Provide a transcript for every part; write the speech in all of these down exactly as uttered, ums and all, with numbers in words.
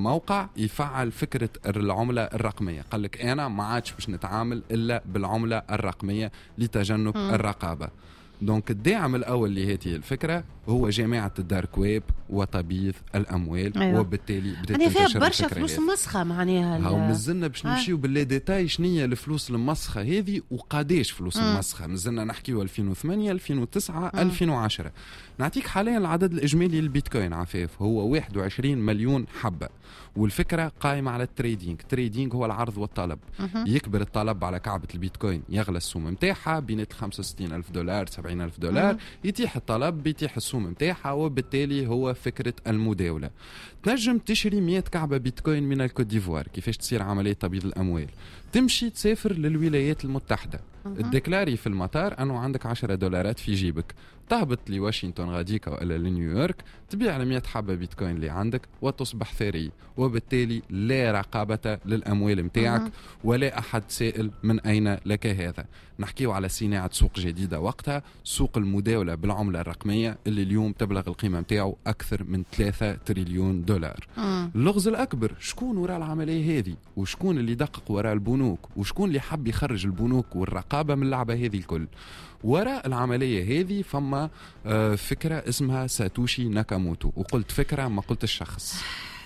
موقع يفعل فكرة العملة الرقمية، قال لك أنا ما عادش باش نتعامل إلا بالعملة الرقمية لتجنب م. الرقابة. دونك الداعم الأول لهذه الفكرة هو جامعة الدارك ويب وتبييض الأموال. أيوة. وبالتالي بدأت يعني فيها برشا فلوس مسخة معناها. هاو مازلنا باش نمشيو باللي ديتاي شنية الفلوس المسخة هذه وقاديش فلوس المسخة. مازلنا نحكيو ألفين وثمانية ألفين وتسعة م. ألفين وعشرة. نعطيك حاليا العدد الإجمالي للبيتكوين عفاف هو واحد وعشرين مليون حبة، والفكرة قائمة على التريدينج. التريدينج هو العرض والطلب. م. يكبر الطلب على كعبة البيتكوين يغلى السوم متاعها بين خمسة وستين ألف دولار سبعين ألف دولار. م. يتيح الطلب بيتيح السوم متاعها، وبالتالي هو فكرة المداولة. تنجم تشري مئة كعبة بيتكوين من الكوت ديفوار. كيفاش تصير عملية تبييض الأموال؟ تمشي تسافر للولايات المتحدة، الديكلاري في المطار أنه عندك عشرة دولارات في جيبك، تهبط لواشنطن غاديكا ولا لنيويورك، تبيع المئة حبة بيتكوين اللي عندك وتصبح ثري، وبالتالي لا رقابة للأموال متاعك ولا أحد سائل من أين لك هذا. نحكيو على صناعة سوق جديدة وقتها، سوق المداولة بالعملة الرقمية اللي اليوم تبلغ القيمة متاعه أكثر من ثلاثة تريليون دولار. اللغز الأكبر شكون وراء العملية هذه، وشكون اللي دقق وراء البنوك، وشكون اللي حب يخرج البنوك والرقابة من اللعبة هذه الكل. وراء العملية هذه فما فكرة اسمها ساتوشي ناكاموتو، وقلت فكرة ما قلت الشخص.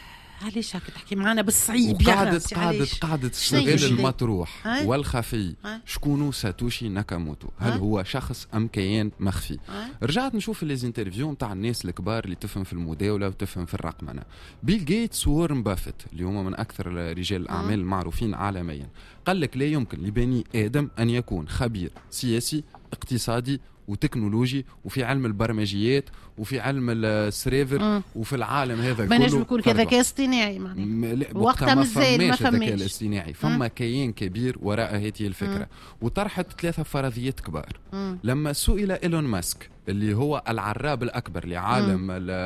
علاش هكا تحكي معنا بالصعيب؟ قاعدة قاعدة قاعدة السؤال المطروح والخفي، شكونه ساتوشي ناكاموتو؟ هل هو شخص أم كيان مخفي؟ رجعت نشوف الانترفيو متاع الناس الكبار اللي تفهم في المداولة وتفهم في الرقمنة. بيل جيتس وورن بافيت اللي هما من أكثر رجال الأعمال المعروفين عالميا، قال لك لا يمكن لبني آدم أن يكون خبير سياسي اقتصادي وتكنولوجي وفي علم البرمجيات وفي علم السريفر وفي العالم هذا كله. ما نجم يكون كذكاء اصطناعي معناها وقتها ما فماش الذكاء الاصطناعي، فما كيان كبير وراء هذه الفكرة. وطرحت ثلاثة فرضيات كبار. مم. لما سئل إيلون ماسك اللي هو العراب الأكبر لعالم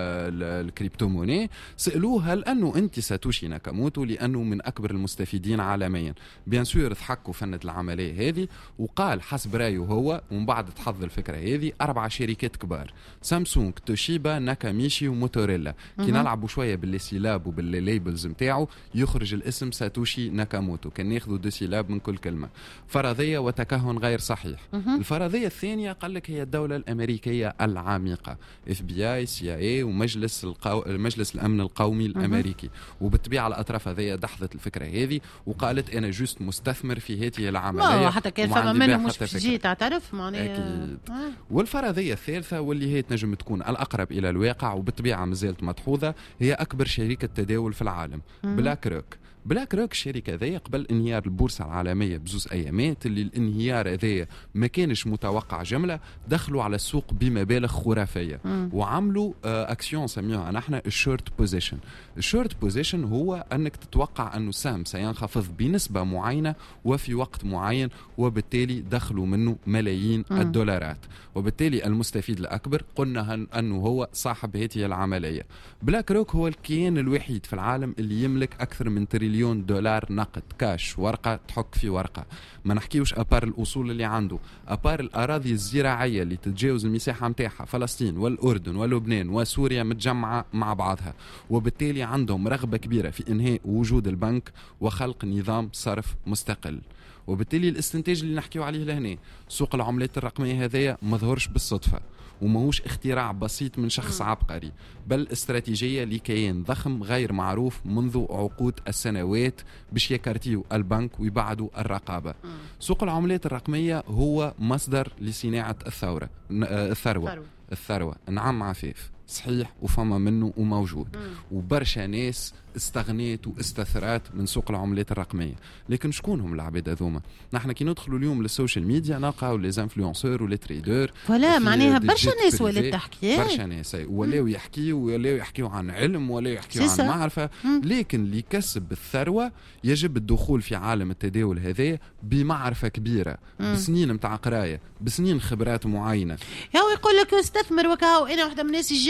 الكريبتوموني، سألوه هل أنه أنت ساتوشي ناكاموتو لأنه من أكبر المستفيدين عالميا؟ بيان سور ضحكوا فنة العملية هذه، وقال حسب رأيه هو ومن بعد تحضر الفكرة هذه أربع شركات كبار: سامسونج، توشيبا، ناكاميشي وموتوريلا. كي نلعبوا شوية بالسيلاب وبالليبلز متاعه يخرج الاسم ساتوشي ناكاموتو، كان ياخذوا دو سيلاب من كل كلمة. فرضية وتكهن غير صحيح. مم. الفرضية الثانية قال لك هي الدولة الأمريكية العميقة، اف بي اي، سي اي، ومجلس القو... مجلس الامن القومي الامريكي. وبالطبيعه الاطراف هذه دحضت الفكره هذه وقالت انا جوست مستثمر في هذه العمليه، حتى كان فما منهم مش تجي تعترف معناها. اكيد. آه. والفرضيه الثالثه واللي هي تنجم تكون الاقرب الى الواقع وبالطبيعه مازالت مدحوظه، هي اكبر شركه تداول في العالم، بلاك روك. بلاك روك الشركة ذي قبل انهيار البورصة العالمية بزوز أيامات، اللي الانهيار ذي ما كانش متوقع جملة، دخلوا على السوق بمبالغ خرافية. مم. وعملوا أكسيون سميوها نحن الشورت بوزيشن. الشورت بوزيشن هو أنك تتوقع أنه سهم سينخفض بنسبة معينة وفي وقت معين، وبالتالي دخلوا منه ملايين مم. الدولارات، وبالتالي المستفيد الأكبر قلنا أنه هو صاحب هذه العملية. بلاك روك هو الكيان الوحيد في العالم اللي يملك أكثر من تريليون دولار نقد كاش، ورقة تحك في ورقة. ما نحكيوش أبار الأصول اللي عنده، أبار الأراضي الزراعية اللي تتجاوز المساحة متاعها فلسطين والأردن ولبنان وسوريا متجمعة مع بعضها، وبالتالي عندهم رغبة كبيرة في إنهاء وجود البنك وخلق نظام صرف مستقل. وبالتالي الاستنتاج اللي نحكيو عليه لهنا، سوق العملات الرقمية هذايا ما ظهرش بالصدفة، وماهوش اختراع بسيط من شخص عبقري، بل استراتيجية لكيان ضخم غير معروف منذ عقود السنوات باش يكارتيو البنك ويبعدوا الرقابة. سوق العملات الرقمية هو مصدر لصناعة الثورة الثروة الثروة نعم عفيف صحيح، وفما منه وموجود. مم. وبرشا ناس استغنيت واستثرات من سوق العملات الرقمية. لكن شكون هم العباد هذوما؟ نحن كي ندخلوا اليوم للسوشيال ميديا نلقاو لي انفلونسور ولي تريدر، ولا معناها برشا ناس ولات تحكي، برشا ناس ولاو يحكيوا ولاو يحكيوا عن علم ولاو يحكيوا عن معرفة. مم. لكن لكسب الثروة يجب الدخول في عالم التداول هذا بمعرفة كبيرة. مم. بسنين متاع قراية، بسنين خبرات معينة. ياو يقول لك استثمر وكاو انا واحدة من الناس يجي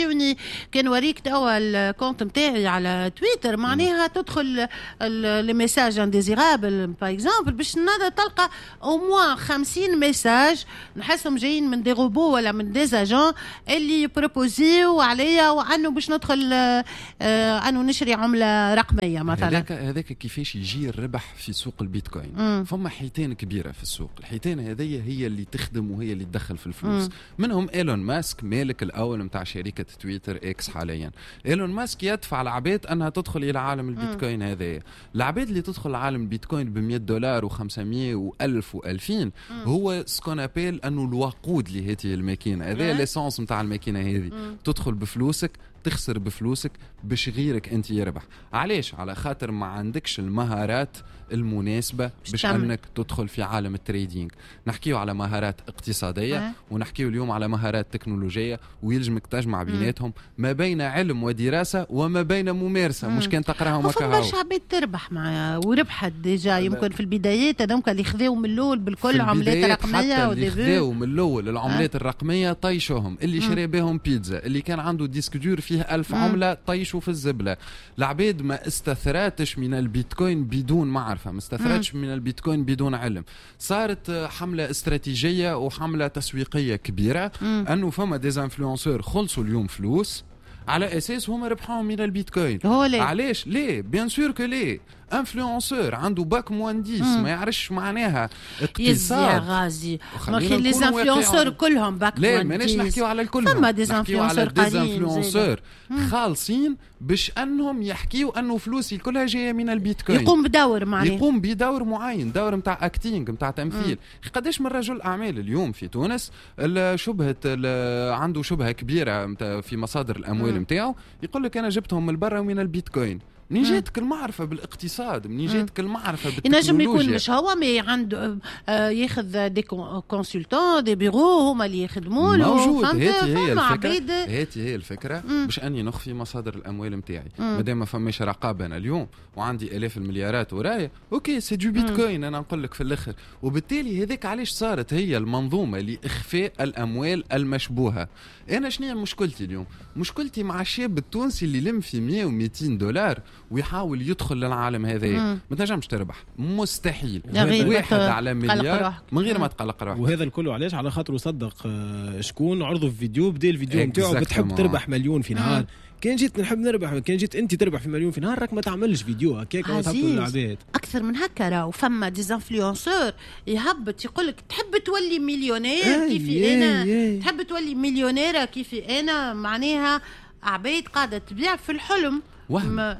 يجوني كان وريك توا الكونت نتاعي على تويتر معناها تدخل لي ميساج انديزيرابل باغ اكزومبل باش تلقى او موان خمسين ميساج نحسهم جايين من دي روبو ولا من دي اجون اللي بروبوزيو عليا وانه باش ندخل آه انه نشري عمله رقميه مثلا. هذاك هذاك كيفاش يجي الربح في سوق البيتكوين. مم. فما حيتين كبيره في السوق، الحيتين هذه هي اللي تخدم وهي اللي تدخل في الفلوس. مم. منهم ايلون ماسك مالك الاول نتاع شركه تويتر اكس حاليا. ايلون ماسك يدفع العباد انها تدخل الى عالم البيتكوين. هذا العباد اللي تدخل عالم البيتكوين ب مية دولار وخمسمية وألف وألفين هو سكونابيل انه الوقود لهذه الماكينه. هذا ليسانس نتاع الماكينه هذه. تدخل بفلوسك تخسر بفلوسك باش غيرك انت يربح. علاش؟ على خاطر ما عندكش المهارات المناسبة باش انك تدخل في عالم التريدينج. نحكيو على مهارات اقتصادية أه؟ ونحكيو اليوم على مهارات تكنولوجية، ويلزمك تجمع بيناتهم ما بين علم ودراسة وما بين ممارسة. مم. مش كان تقراهم هكا. فما برشا عباد تربح مع وربحت ديجا يمكن في البدايات هذوك اللي خذاو من الاول بالكل عملات رقمية اللي خذاو من الاول العملات أه؟ الرقمية طيشوهم. اللي شري بهم بيتزا، اللي كان عنده ديسك دور فيه ألف مم. عملة طيشوا في الزبلة. العباد ما استثراتش من البيتكوين بدون معرفة، ما استثرتش من البيتكوين بدون علم. صارت حملة استراتيجية وحملة تسويقية كبيرة مم. أنه فما ديزانفلونسور خلصوا اليوم فلوس على أساس هم ربحهم من البيتكوين. علاش؟ ليه؟ بيان سور كو ليه. انفلونسور عنده باك مهندس ما يعرفش معناها اقتصاد. يا غازي ماكي لي انفلونسور كلهم باك مهندس. لا ماناش نحكيو على الكل، فما ديزانفلونسور ديزانفلونسور خالصين باش انهم يحكيوا انه فلوسي كلها جايه من البيتكوين. يقوم بدور معناه يقوم بدور معين، دور نتاع اكتينج نتاع تمثيل. قداش من رجل اعمال اليوم في تونس شبهه عنده شبهه كبيره في مصادر الاموال نتاعو، يقول لك انا جبتهم من برا ومن البيتكوين. منين جاتك المعرفة بالاقتصاد؟ منين جاتك المعرفة بالتكنولوجيا؟ ينجم يكون مش هو مي عنده آه ياخذ دي كونسلتون دي بيرو هما اللي يخدموا له. موجود. هاتي هي الفكرة هاتي هي الفكرة مم. باش أني نخفي مصادر الأموال متاعي. مادام ما فماش رقابة أنا اليوم وعندي آلاف المليارات ورايا أوكي سي دو بيتكوين أنا نقول لك في الآخر. وبالتالي هذيك علاش صارت هي المنظومة لإخفاء الأموال المشبوهة. أنا شنو مشكلتي اليوم؟ مشكلتي مع الشاب التونسي اللي لم في مية ومئتين دولار ويحاول يدخل للعالم هذا. ما تنجمش تربح، مستحيل. واحد على مليار من غير ما تقلق روحك. وهذا الكل علاش؟ على خاطر صدق شكون عرضه في فيديو بدا الفيديو نتاعو بتحب تربح مليون في نهار. كان جيت نحب نربح، كان جيت انت تربح في مليون في نهار راك ما تعملش فيديو هكاك وتحط العباد اكثر من هكا. راهو فما ديزانفلونسور يهبط يقول لك تحب تولي مليونير كيفي انا، تحب تولي مليونيره كيفي انا. معناها عبيد قاعده تبيع في الحلم. وهم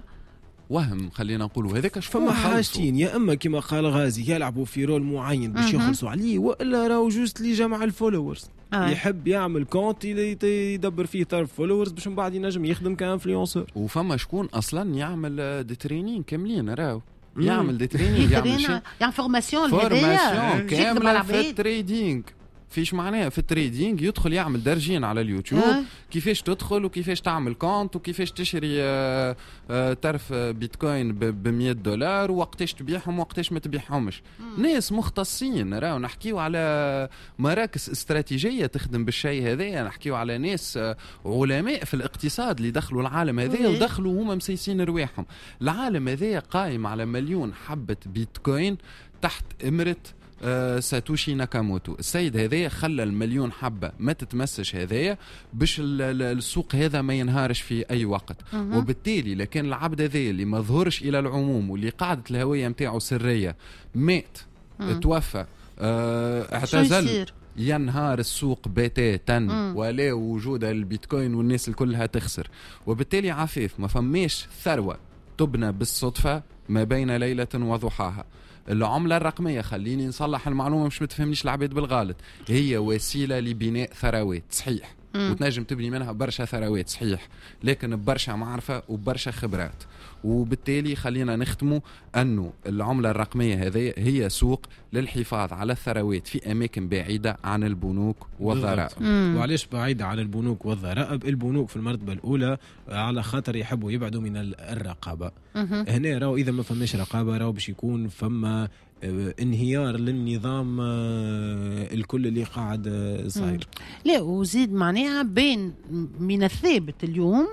وهم خلينا نقولوا هذاك. فما حاجتين، يا اما كما قال غازي يلعبوا في رول معين باش يخلصوا عليه، والا راهو جوست لي جمع الفولورز. آه. يحب يعمل كونت يدبر فيه طرف فولورز باش من بعد ينجم يخدم كانفلونسور. وفما شكون اصلا يعمل دي ترينين كاملين راهو يعمل دي ترينين يعمل شيء يعمل فورماسيون فورماسيون كامله في التريدينج. فيش معناها في التريدينج يدخل يعمل درجين على اليوتيوب أه؟ كيفاش تدخل وكيفاش تعمل كونت وكيفاش تشري آآ آآ ترف بيتكوين ب مية دولار ووقتاش تبيعهم ووقتاش ما تبيعهمش. ناس مختصين راهو نحكيو على مراكز استراتيجية تخدم بالشيء هذا. نحكيو على ناس علماء في الاقتصاد اللي دخلوا العالم هذا ودخلوا هما مسيسين رواحهم. العالم هذا قائم على مليون حبة بيتكوين تحت إمرة آه ساتوشي ناكاموتو. السيد هذايا خلى المليون حبة ما تتمسش هذايا باش السوق هذا ما ينهارش في أي وقت. أه. وبالتالي لكن العبد هذايا اللي ما ظهرش إلى العموم واللي قاعدة الهوية متاعه سرية مات أه. توفى آه اعتزل ينهار السوق بتاتا ولا وجود البيتكوين والناس كلها تخسر. وبالتالي عفيف ما فماش ثروة تبنى بالصدفة ما بين ليلة وضحاها. العملة الرقمية خليني نصلح المعلومة مش متفهمنيش العباد بالغلط، هي وسيلة لبناء ثروات صحيح مم. وتنجم تبني منها برشا ثروات صحيح، لكن برشا معرفة وبرشا خبرات. وبالتالي خلينا نختموا أنه العملة الرقمية هذه هي سوق للحفاظ على الثروات في أماكن بعيدة عن البنوك والضرائب. وعليش بعيدة عن البنوك والضرائب؟ البنوك في المرتبة الأولى على خاطر يحبوا يبعدوا من الرقابة. هنا راو إذا ما فماش رقابة راو باش يكون فما انهيار للنظام الكل اللي قاعد صاير. لا وزيد معناها بين من الثابت اليوم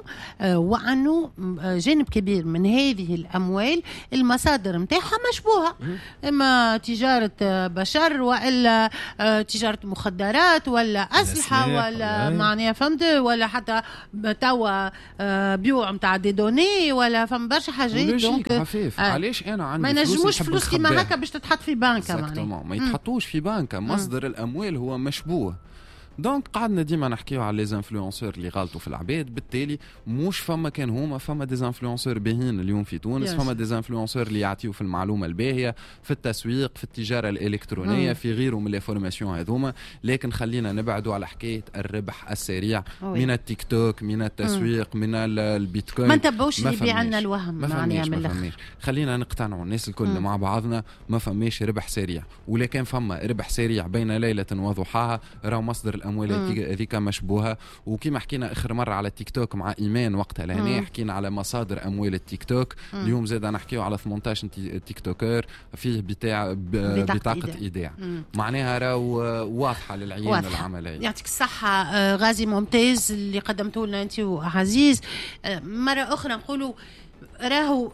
وأنه جانب كبير من هذه الأموال المصادر متاعها مشبوهة، إما تجارة بشر وإلا تجارة مخدرات ولا أسلحة ولا معناها فهمت، ولا حتى توا بيوع متاع دي دوني ولا فهم برشا حاجات. دونك عفيف آه. علاش أنا عندي ما نجموش فلوس كيما هكا باش تتحط في بنكة معناها، ما يتحطوش في بنكة، مصدر مم. الأموال هو مشبوه. دونك قعدنا ديما نحكيو على لي انفلونسور اللي غلطوا في العباد، بالتالي مش فما كان هما فما دي انفلونسور باهين اليوم في تونس، فما دي انفلونسور اللي يعطيو في المعلومه الباهيه، في التسويق، في التجاره الالكترونيه، مم. في غيره من لي فورماسيون هذوما. لكن خلينا نبعدوا على حكايه الربح السريع أوي. من التيك توك، من التسويق، مم. من البيتكوين. ما نتبعوش اللي يبيع لنا الوهم، ما فماش ما فماش. خلينا نقتنعوا الناس الكل مم. مع بعضنا، ما فماش ربح سريع، ولكن فما ربح سريع بين ليله وضحاها، راه مصدر الاموال هذيك مشبوهه. وكما حكينا اخر مره على التيك توك مع ايمان وقتها لهنا حكينا على مصادر اموال التيك توك. مم. اليوم زاد نحكيو على ثمانية عشر تيك توكر فيه بتاع بطاقه ايداع، معناها راهو واضحه للعيان واضح. العمليه. يعطيك الصحه غازي ممتاز اللي قدمته لنا انت وعزيز. مره اخرى نقولوا راهو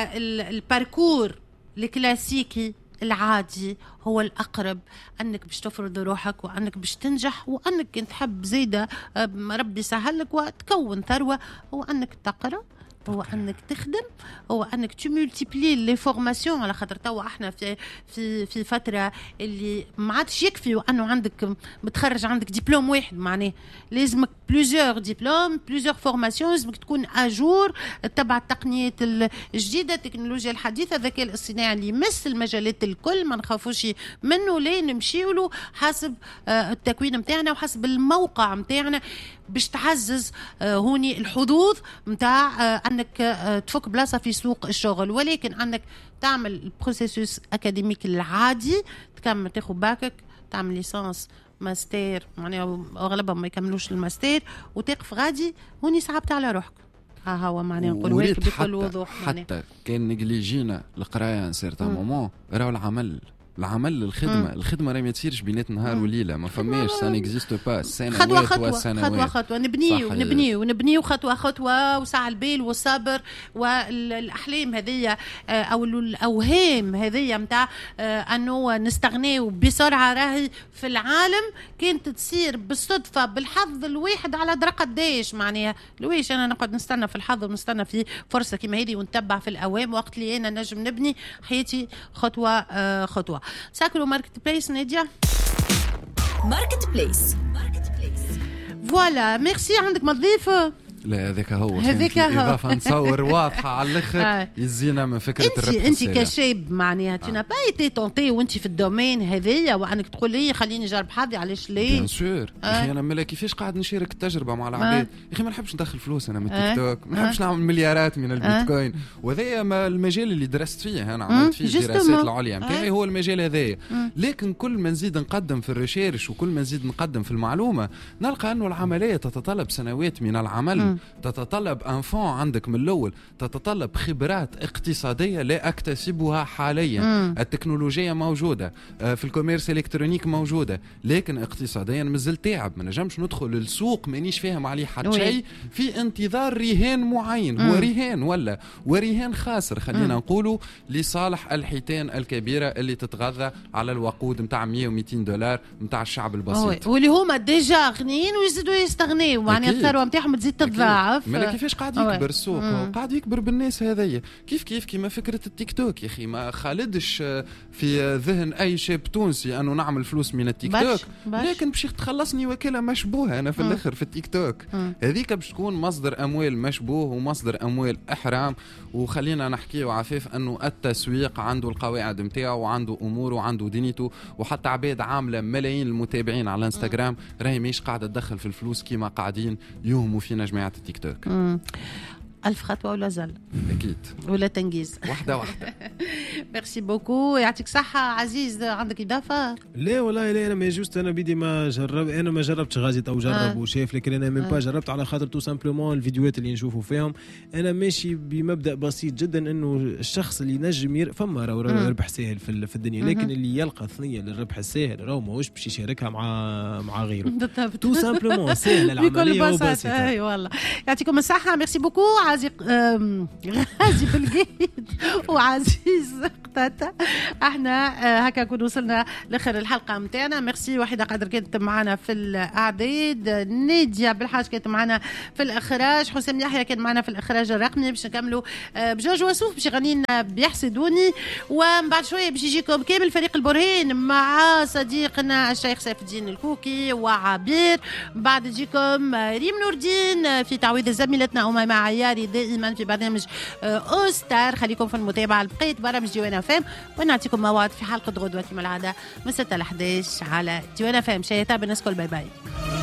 الباركور الكلاسيكي العادي هو الأقرب، أنك باش تفرض روحك وأنك باش تنجح، وأنك كنت تحب زيادة ربي سهلك وتكون ثروة، هو أنك تقرأ، هو انك تخدم، هو انك تمولتيبلي لي فورماسيون. على خاطر توا احنا في في في فتره اللي ما عادش يكفي وانه عندك متخرج عندك دبلوم واحد، معناه لازمك بلوزيور دبلوم بلوزيور فورماسيون، لازمك تكون اجور تبع التقنيات الجديده، التكنولوجيا الحديثه، الذكاء الاصطناعي اللي يمس المجالات الكل، ما نخافوش منه، ليه نمشيو له حسب التكوين نتاعنا وحسب الموقع نتاعنا باش تعزز هوني الحظوظ نتاع انك تفك بلاصه في سوق الشغل. ولكن انك تعمل البروسيسوس اكاديميك العادي، تكمل تاخذ باكك، تعمل ليسانس ماستر، معناها اغلبهم ما يكملوش الماستر، وتقف غادي هوني صعبت على روحك. ها هو معناها نقول واحد بكل وضوح، حتى كان نجليجينا القرايه ان سيرتان مومون، راهو العمل العمل الخدمه مم. الخدمه راهي ما تصيرش بين نهار وليله، ما فماش سان اكزيست با سنوات خطوه خطوه خطوه خطوه نبنيو نبنيو نبنيو خطوه خطوه، وسع البال والصبر والاحلام هذيا او الاوهام هذيا نتاع انه نستغنيو بسرعه، راهي في العالم كانت تصير بالصدفه بالحظ الواحد على درا قداش، معناها لويش انا نقعد نستنى في الحظ ونستنى في فرصه كيما هذه ونتبع في الاوام، وقت اللي انا نجم نبني حياتي خطوه خطوه. ساكرو ماركت بليس نادية ماركت بليس فوالا. ميرسي. عندك مضيف؟ لا هذاك هو هذاك هو اضافه نتصور واضحه على الاخر يزينا من فكره الربح. انت كشاب معناها تينا با ايتي تونتي وانت في الدومين هذيا وانك تقول لي خليني نجرب حظي، علاش ليه؟ بيان سور اخي انا ملا كيفاش قاعد نشارك التجربه مع العباد يا اخي، ما نحبش ندخل فلوس انا من التيك توك، ما نحبش نعمل مليارات من البيتكوين، وهذا المجال اللي درست فيه انا عملت فيه الدراسات العليا نتاعي هو المجال هذايا. لكن كل ما نزيد نقدم في الريشيرش وكل ما نزيد نقدم في المعلومه نلقى انه العمليه تتطلب سنوات من العمل، تتطلب انفون عندك من الاول، تتطلب خبرات اقتصاديه لا اكتسبها حاليا. مم. التكنولوجيا موجوده في الكوميرس الالكترونيك موجوده، لكن اقتصاديا مازال تعب، ما نجمش ندخل للسوق مانيش فاهم عليه حتى شيء في انتظار رهان معين. مم. هو رهان ولا ورهان خاسر خلينا نقولوا لصالح الحيتان الكبيره اللي تتغذى على الوقود نتاع مية ومئتين دولار نتاع الشعب البسيط، واللي هما ديجا غنيين ويزيدوا يستغنيوا، معناها الثروه نتاعهم تزيد تتضاعف. مالا كيفاش قاعد يكبر السوق؟ قاعد يكبر بالناس هذيا كيف كيف كيما فكره التيك توك يا اخي، ما خالدش في ذهن اي شاب تونسي انه نعمل فلوس من التيك توك، لكن باش تخلصني وكاله مشبوهه انا في الاخر في التيك توك، هذيك باش تكون مصدر اموال مشبوه ومصدر اموال احرام. وخلينا نحكيو عفيف انه التسويق عنده القواعد نتاعو وعنده اموره وعنده دنيته، وحتى عباد عامله ملايين المتابعين على انستغرام راهي مش قاعده تدخل في الفلوس كيما قاعدين يوهموا فينا جماعه التيك توك. ألف خطوة ولا زل أكيد ولا تنجيز واحدة واحدة. ميرسي بوكو يعطيك صحة عزيز. عندك إضافة؟ لا والله لا، أنا ما جوست أنا بدي ما جرب أنا ما جربتش غازي أو جرب آه. وشاف، لكن أنا من آه. با جربت على خاطر تو سامبلومون الفيديوهات اللي نشوفوا فيهم. أنا ماشي بمبدأ بسيط جدا إنه الشخص اللي نجم ير... فما راهو ربح سهل في, في الدنيا، لكن اللي يلقى ثنية للربح السهل راهو ماهوش باش يشاركها مع مع غيره. تو سامبلومون سهل العملية وبسيطة. أي والله يعطيكم الصحة. ميرسي بوكو عزيز غازي بالقيد وعزيز قتاته. احنا هكا كنا وصلنا لاخر الحلقه نتاعنا. ميرسي وحيده قادر كانت معنا في الاعداد، ناديه بالحاج كانت معنا في الاخراج، حسام يحيى كان معنا في الاخراج الرقمي. باش نكملوا بجوج وسوف باش يغني لنا بيحسدوني، ومن بعد شويه باش يجيكم كامل فريق البرهان مع صديقنا الشيخ سيف الدين الكوكي وعبير. بعد تجيكم ريم نور الدين في تعويض زميلتنا أميمة عياري دائما في برنامج أوستار. خليكم في المتابعة لبقية برامج ديوانا فام، ونعطيكم موعد في حلقة غدوة كما العادة من ستة ل إحدى عشر على ديوانا فام. شيء تابع الناس كل باي باي.